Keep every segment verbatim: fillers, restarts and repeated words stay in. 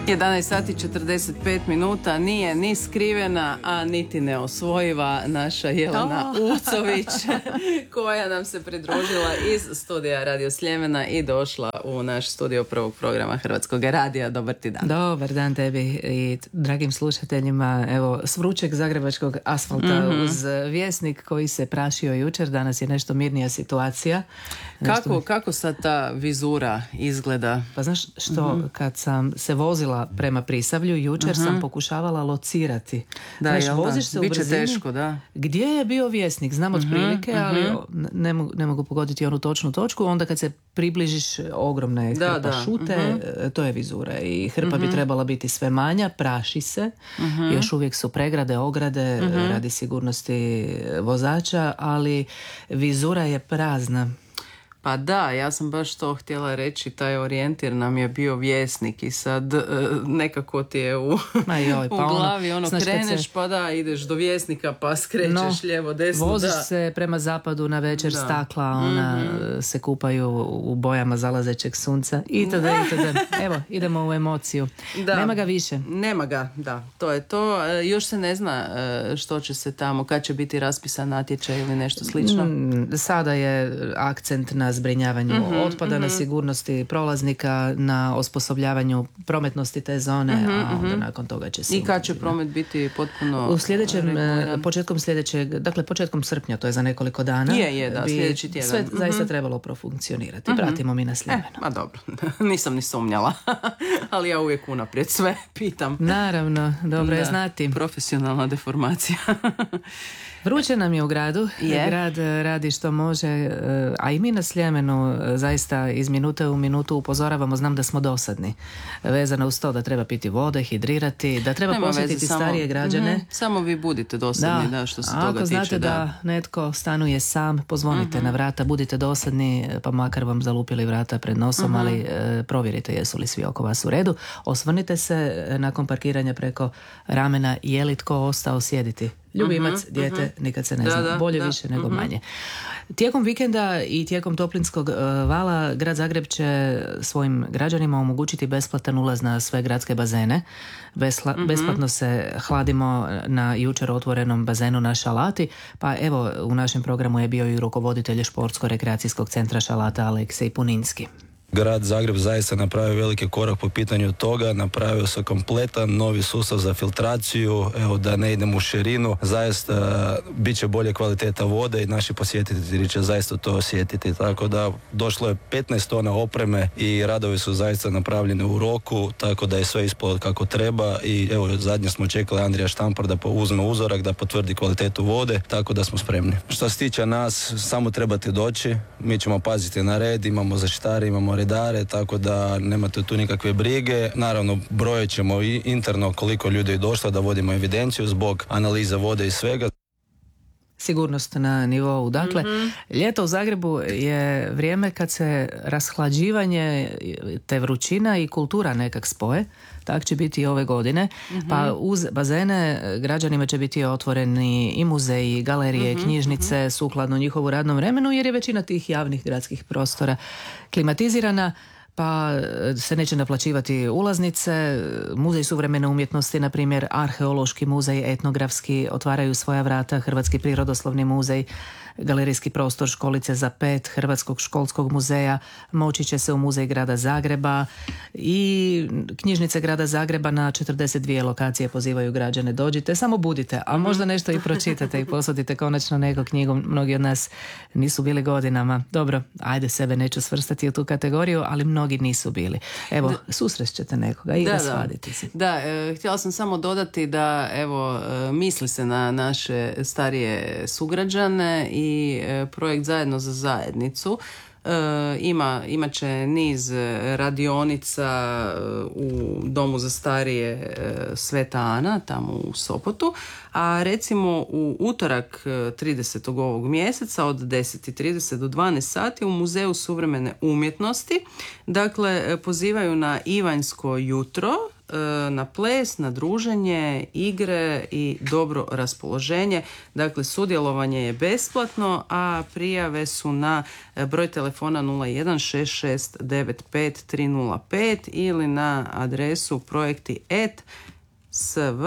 jedanaest sati četrdeset pet minuta, nije ni skrivena, a niti neosvojiva naša Jelena oh. Ucović, koja nam se pridružila iz studija Radio Sljemena i došla u naš studio prvog programa Hrvatskog radija. Dobar ti dan. Dobar dan tebi i dragim slušateljima. Evo, s vrućeg zagrebačkog asfalta mm-hmm. uz Vjesnik koji se prašio jučer, danas je nešto mirnija situacija. Nešto... Kako, kako sad ta vizura izgleda? Pa znaš što, mm-hmm. kad sam se vozila prema Prisavlju, jučer uh-huh. sam pokušavala locirati. Da, znaš, jel voziš da? se u Biće brzini. teško, da. Gdje je bio Vjesnik? Znam od uh-huh, prilike, uh-huh. ali ne mogu, ne mogu pogoditi onu točnu točku. Onda kad se približiš, ogromna je hrpa da, da. šute, uh-huh. to je vizura. I hrpa uh-huh. bi trebala biti sve manja, praši se. Uh-huh. Još uvijek su pregrade, ograde uh-huh. radi sigurnosti vozača, ali vizura je prazna. Pa da, ja sam baš to htjela reći, taj orijentir nam je bio Vjesnik i sad e, nekako ti je u, joj, pa u glavi, ono, ono kreneš se... pa da, ideš do Vjesnika pa skrećeš no, lijevo, desno, voziš da. se prema zapadu na večer, da. Stakla, ona mm-hmm. se kupaju u bojama zalazećeg sunca itd. itd. Evo, idemo u emociju. Da. Nema ga više. Nema ga, da, to je to. E, još se ne zna e, što će se tamo, kad će biti raspisan natječaj ili nešto slično. Mm, sada je akcent na zbrinjavanju mm-hmm, otpada, mm-hmm. na sigurnosti prolaznika, na osposobljavanju prometnosti te zone, mm-hmm, a onda mm-hmm. nakon toga će se... I kad će promet biti potpuno... U sljedećem, reguliran? početkom sljedećeg, dakle početkom srpnja, to je za nekoliko dana. Je, je, da, sljedeći tjedan. Sve mm-hmm. zaista trebalo profunkcionirati. Mm-hmm. Pratimo mi na Sljemenu. E, ma dobro, nisam ni sumnjala, ali ja uvijek unaprijed sve pitam. Naravno, dobro da, je znati. Profesionalna deformacija. Vruće nam je u gradu, je. Grad radi što može, a i mi na Sljemenu zaista iz minute u minutu upozoravamo, znam da smo dosadni, vezano uz to da treba piti vode, hidrirati, da treba Nema posjetiti veze, starije samo, građane. Mm-hmm, samo vi budite dosadni, da, da što se toga tiče. Ako znate da. da netko stanuje sam, pozvonite mm-hmm. na vrata, budite dosadni, pa makar vam zalupili vrata pred nosom, mm-hmm. ali e, provjerite jesu li svi oko vas u redu. Osvrnite se nakon parkiranja preko ramena, je li tko ostao sjediti. Ljubimac, uh-huh, dijete, uh-huh. nikad se ne zna. Da, Bolje da, više nego uh-huh. manje. Tijekom vikenda i tijekom toplinskog uh, vala Grad Zagreb će svojim građanima omogućiti besplatan ulaz na sve gradske bazene. Besla, uh-huh. Besplatno se hladimo na jučer otvorenom bazenu na Šalati. Pa evo, u našem programu je bio i rukovoditelj Športsko-rekreacijskog centra Šalata Aleksej Puninski. Grad Zagreb zaista napravio veliki korak po pitanju toga, napravio se kompletan novi sustav za filtraciju, evo da ne idemo u širinu, zaista bit će bolje kvaliteta vode i naši posjetitelji će zaista to osjetiti, tako da došlo je petnaest tona opreme i radovi su zaista napravljeni u roku, tako da je sve ispalo kako treba i evo zadnje smo čekali Andrija Štampar da uzme uzorak, da potvrdi kvalitetu vode, tako da smo spremni. Što se tiče nas, samo trebate doći, mi ćemo paziti na red, imamo zaštitare, imamo redare, tako da nemate tu nikakve brige. Naravno, brojit ćemo i interno koliko ljudi je došlo da vodimo evidenciju zbog analize vode i svega. Sigurnost na nivou. Dakle, mm-hmm. ljeto u Zagrebu je vrijeme kad se rashlađivanje te vrućina i kultura nekak spoje. Tak će biti i ove godine. Mm-hmm. Pa uz bazene građanima će biti otvoreni i muzeji, galerije, mm-hmm. knjižnice mm-hmm. sukladno njihovu radnom vremenu, jer je većina tih javnih gradskih prostora klimatizirana, pa se neće naplaćivati ulaznice. Muzej suvremene umjetnosti, na primjer Arheološki muzej, Etnografski otvaraju svoja vrata, Hrvatski prirodoslovni muzej, galerijski prostor Školice za pet, Hrvatskog školskog muzeja, moći će se u muzej Grada Zagreba i knjižnice Grada Zagreba na četrdeset dvije lokacije pozivaju građane, dođite, samo budite, a možda nešto i pročitate i posudite konačno neku knjigu. Mnogi od nas nisu bili godinama. Dobro, ajde, sebe neću svrstati u tu kategoriju, ali mnogi nisu bili. Evo, da. susrećete nekoga i da, rasvadite se. Da, e, htjela sam samo dodati da, evo, e, misli se na naše starije sugrađane i i projekt Zajedno za zajednicu. E, ima, imat će niz radionica u Domu za starije Sveta Ana, tamo u Sopotu, a recimo u utorak tridesetog ovog mjeseca od deset i trideset do dvanaest sati u Muzeju suvremene umjetnosti, dakle, pozivaju na Ivanjsko jutro. na ples, na druženje, igre i dobro raspoloženje. Dakle, sudjelovanje je besplatno, a prijave su na broj telefona nula jedan šest šest devet pet tri nula pet ili na adresu projekti et sv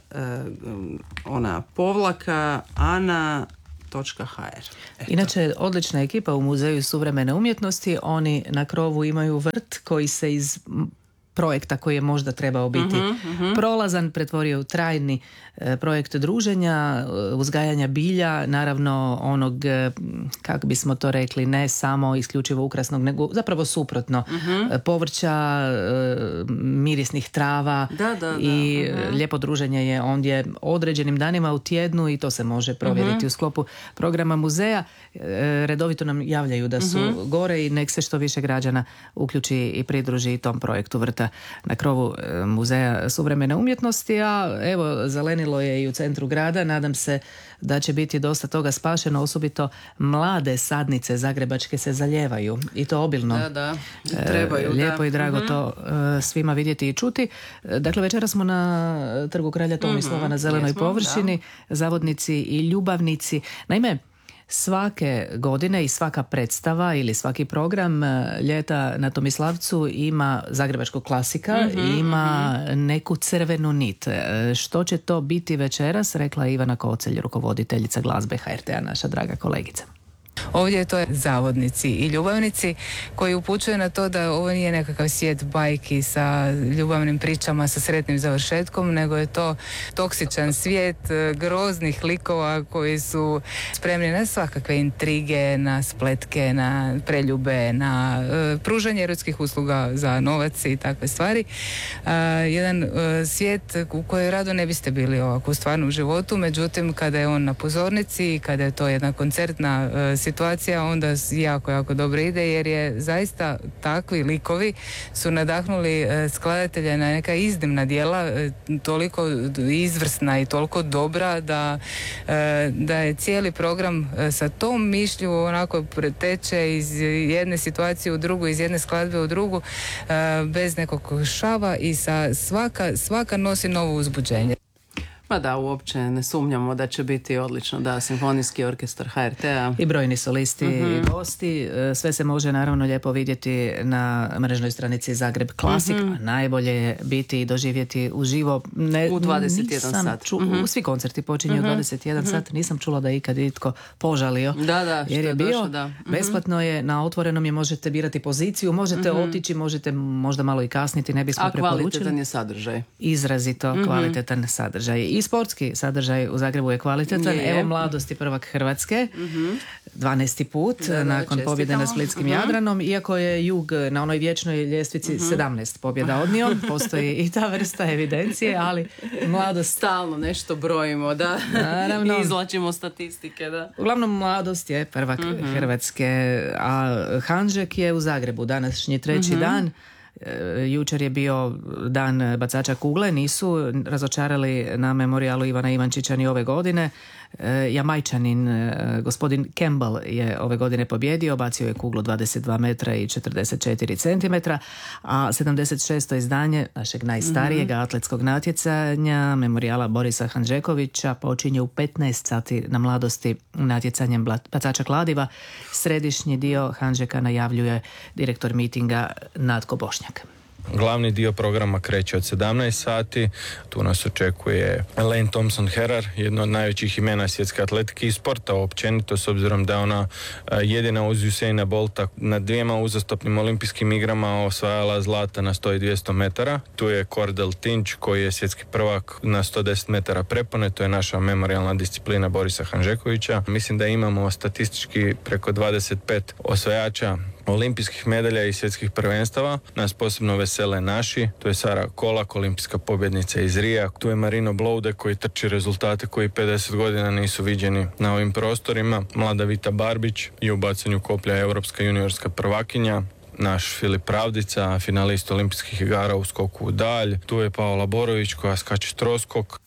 ona povlaka ana točka ha er. Eto. Inače, odlična ekipa u Muzeju suvremene umjetnosti. Oni na krovu imaju vrt koji se iz projekta koji je možda trebao biti uh-huh, uh-huh. prolazan, pretvorio u trajni e, projekt druženja, uzgajanja bilja, naravno onog, e, kako bismo to rekli, ne samo isključivo ukrasnog, nego zapravo suprotno. Uh-huh. Povrća, e, mirisnih trava da, da, da. i uh-huh. lijepo druženje je ondje određenim danima u tjednu i to se može provjeriti uh-huh. u sklopu programa muzeja. E, redovito nam javljaju da su uh-huh. gore i nek se što više građana uključi i pridruži tom projektu vrta na krovu Muzeja suvremene umjetnosti, a evo, zelenilo je i u centru grada. Nadam se da će biti dosta toga spašeno, osobito mlade sadnice zagrebačke se zaljevaju i to obilno. Da, da, trebaju. Lijepo da. i drago uh-huh. to svima vidjeti i čuti. Dakle, večeras smo na Trgu kralja Tomislava uh-huh. na zelenoj Jesmo, površini, da. Zavodnici i ljubavnici. Naime, svake godine i svaka predstava ili svaki program ljeta na Tomislavcu ima zagrebačkog klasika, mm-hmm, ima mm-hmm. neku crvenu nit. Što će to biti večeras, rekla je Ivana Kocelj, rukovoditeljica glazbe ha er te a, naša draga kolegica. Ovdje je to zavodnici i ljubavnici koji upućuju na to da ovo nije nekakav svijet bajki sa ljubavnim pričama, sa sretnim završetkom, nego je to toksičan svijet groznih likova koji su spremni na svakakve intrige, na spletke, na preljube, na uh, pružanje erotskih usluga za novac i takve stvari. Uh, jedan uh, svijet u kojem rado ne biste bili ovako u stvarnom životu, međutim kada je on na pozornici, kada je to jedna koncertna uh, situacija, onda jako, jako dobro ide, jer je zaista takvi likovi su nadahnuli e, skladatelja na neka iznimna djela, e, toliko izvrsna i toliko dobra da, e, da je cijeli program e, sa tom mišlju onako preteče iz jedne situacije u drugu, iz jedne skladbe u drugu, e, bez nekog šava i sa svaka, svaka nosi novo uzbuđenje. Pa da, uopće ne sumnjamo da će biti odlično, da, Simfonijski orkestar ha er te a. I brojni solisti uh-huh. i gosti. Sve se može naravno lijepo vidjeti na mrežnoj stranici Zagreb Klasik, uh-huh. a najbolje je biti i doživjeti uživo. Ne, u dvadeset jedan sat. Ču, uh-huh. Svi koncerti počinju uh-huh. u dvadeset jedan uh-huh. sat. Nisam čula da je ikad itko požalio. Da, da, jer je, je bio, došlo, da. Uh-huh. Besplatno je, na otvorenom je, možete birati poziciju, možete uh-huh. otići, možete možda malo i kasniti, ne bismo a preporučili. A kvalitetan je sadržaj. Izrazito uh-huh. kvalitetan sadržaj. I sportski sadržaj u Zagrebu je kvalitetan. Je. Evo Mladost je prvak Hrvatske, uh-huh. dvanaesti put da, da, nakon pobjede nad Splitskim uh-huh. Jadranom, iako je Jug na onoj vječnoj ljestvici uh-huh. sedamnaest pobjeda odnio, postoji i ta vrsta evidencije, ali Mladost... Stalno nešto brojimo, da, i izlačimo statistike, da. Uglavnom Mladost je prvak uh-huh. Hrvatske, a Hanžek je u Zagrebu, današnji treći uh-huh. dan. Jučer je bio dan bacača kugle, nisu razočarali na memorijalu Ivana Ivančića ni ove godine. Jamajčanin gospodin Campbell je ove godine pobjedio, bacio je kuglu dvadeset dva metra i četrdeset četiri centimetra, a sedamdeset šesto izdanje našeg najstarijeg mm-hmm. atletskog natjecanja memorijala Borisa Hanžekovića počinje u petnaest sati na Mladosti natjecanjem bacača kladiva. Središnji dio Hanžeka najavljuje direktor mitinga Natko Bošnjak. Glavni dio programa kreće od sedamnaest sati. Tu nas očekuje Elaine Thompson-Herrar, jedno od najvećih imena svjetske atletike i sporta općenito, s obzirom da ona jedina uz Usaina Bolta na dvijema uzastopnim olimpijskim igrama osvajala zlata na sto i dvjesto metara. Tu je Cordell Tinch koji je svjetski prvak na sto deset metara prepone. To je naša memorijalna disciplina Borisa Hanžekovića. Mislim da imamo statistički preko dvadeset pet osvajača olimpijskih medalja i svjetskih prvenstava. Nas posebno vesele naši. Tu je Sara Kolak, olimpijska pobjednica iz Rija. Tu je Marino Bloude koji trči rezultate koji pedeset godina nisu viđeni na ovim prostorima. Mlada Vita Barbić i u bacanju koplja europska juniorska prvakinja. Naš Filip Pravdica, finalist olimpijskih igara u skoku u dalj. Tu je Paola Borović koja skače troskok.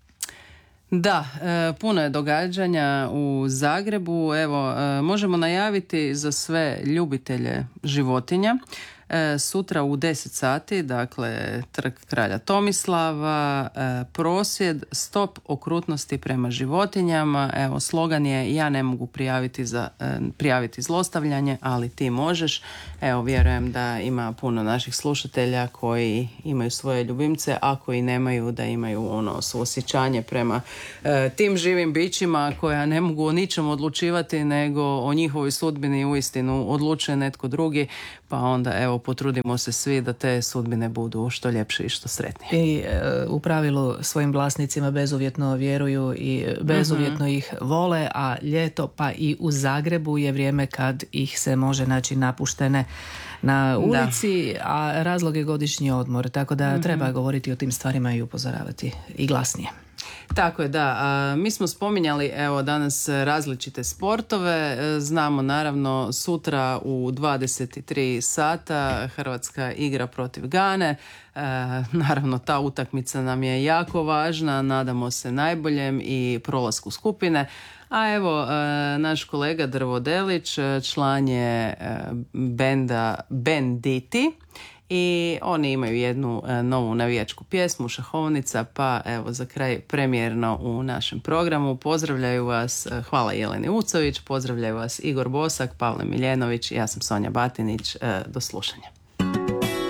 Da, e, puno je događanja u Zagrebu. Evo, e, možemo najaviti za sve ljubitelje životinja Sutra u deset sati, dakle, Trg kralja Tomislava, prosvjed Stop okrutnosti prema životinjama. Evo, slogan je: ja ne mogu prijaviti, za, prijaviti zlostavljanje, ali ti možeš. Evo, vjerujem da ima puno naših slušatelja koji imaju svoje ljubimce, ako i nemaju, da imaju ono suosjećanje prema e, tim živim bićima koja ne mogu o ničem odlučivati, nego o njihovoj sudbini uistinu odlučuje netko drugi, pa onda evo potrudimo se svi da te sudbine budu što ljepše i što sretnije. I e, u pravilu svojim vlasnicima bezuvjetno vjeruju i bezuvjetno mm-hmm. ih vole, a ljeto pa i u Zagrebu je vrijeme kad ih se može naći napuštene na ulici, da. A razlog je godišnji odmor, tako da mm-hmm. treba govoriti o tim stvarima i upozoravati i glasnije. Tako je, da. A, mi smo spominjali evo danas različite sportove. Znamo naravno sutra u dvadeset tri sata Hrvatska igra protiv Gane. E, naravno ta utakmica nam je jako važna, nadamo se najboljem i prolasku skupine. A evo, naš kolega Drvo Delić, član je benda Benditi i oni imaju jednu novu navijačku pjesmu, Šahovnica, pa evo za kraj premijerno u našem programu. Pozdravljaju vas, hvala Jeleni Ucović, pozdravljaju vas Igor Bosak, Pavle Miljenović, ja sam Sonja Batinić, do slušanja.